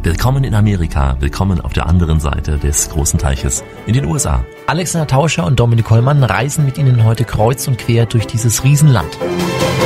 Willkommen in Amerika, willkommen auf der anderen Seite des großen Teiches in den USA. Alexander Tauscher und Dominik Hollmann reisen mit Ihnen heute kreuz und quer durch dieses Riesenland.